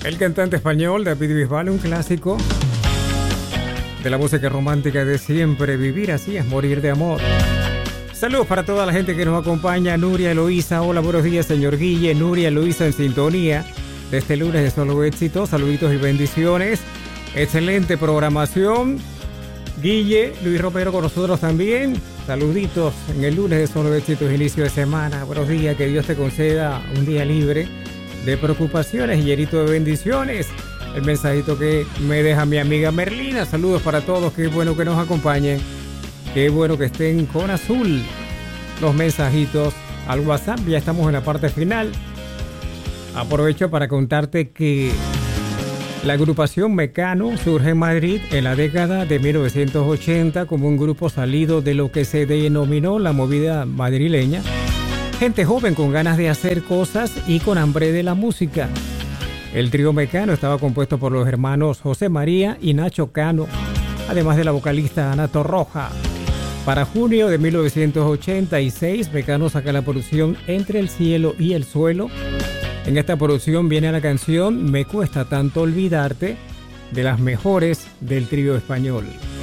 El cantante español David Bisbal, un clásico de la música romántica de siempre. Vivir así es morir de amor. Saludos para toda la gente que nos acompaña. Nuria Eloísa, hola, buenos días, señor Guille. Nuria Eloísa en sintonía de este lunes de Solo Éxitos. Saluditos y bendiciones. Excelente programación. Guille, Luis Romero con nosotros también. Saluditos en el lunes de Solo Éxitos, inicio de semana. Buenos días, que Dios te conceda un día libre de preocupaciones y llenito de bendiciones. El mensajito que me deja mi amiga Merlina. Saludos para todos, qué bueno que nos acompañen. Qué bueno que estén con azul los mensajitos al WhatsApp. Ya estamos en la parte final. Aprovecho para contarte que la agrupación Mecano surge en Madrid en la década de 1980 como un grupo salido de lo que se denominó la movida madrileña. Gente joven con ganas de hacer cosas y con hambre de la música. El trío Mecano estaba compuesto por los hermanos José María y Nacho Cano, además de la vocalista Ana Torroja. Para junio de 1986, Mecano saca la producción Entre el cielo y el suelo. En esta producción viene la canción Me cuesta tanto olvidarte, de las mejores del trío español.